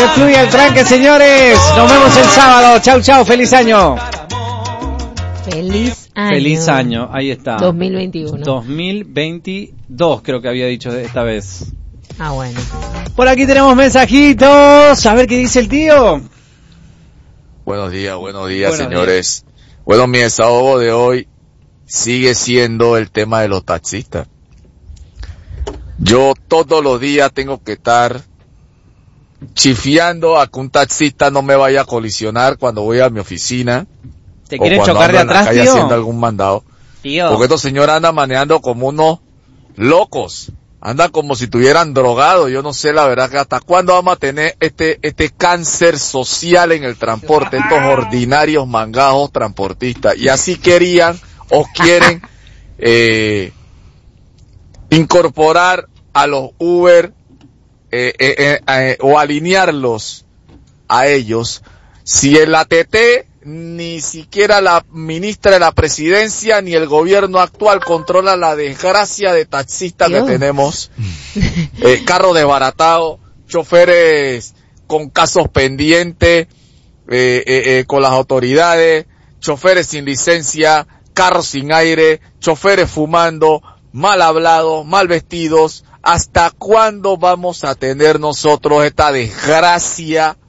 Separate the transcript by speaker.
Speaker 1: que fluya el tranque, señores. Nos vemos el sábado. Chau, chau. Feliz año.
Speaker 2: Feliz año.
Speaker 1: Feliz año. Ahí está.
Speaker 2: 2021.
Speaker 1: 2022 creo que había dicho esta vez.
Speaker 2: Ah, bueno.
Speaker 1: Por aquí tenemos mensajitos. A ver qué dice el tío.
Speaker 3: Buenos días, señores. Bueno, mi desahogo de hoy sigue siendo el tema de los taxistas. Yo todos los días tengo que estar chifiando a que un taxista no me vaya a colisionar cuando voy a mi oficina.
Speaker 1: ¿Te quieren chocar de atrás,
Speaker 3: tío? Haciendo algún mandado.
Speaker 1: Tío.
Speaker 3: Porque estos señores andan manejando como unos locos. Andan como si estuvieran drogados. Yo no sé la verdad que hasta cuándo vamos a tener este cáncer social en el transporte, estos ordinarios mangajos transportistas. Y así querían o quieren incorporar a los Uber o alinearlos a ellos. Si el ATT ni siquiera la ministra de la presidencia ni el gobierno actual controla la desgracia de taxistas que tenemos, carros desbaratados, choferes con casos pendientes con las autoridades, choferes sin licencia, carros sin aire, choferes fumando, mal hablados, mal vestidos. ¿Hasta cuándo vamos a tener nosotros esta desgracia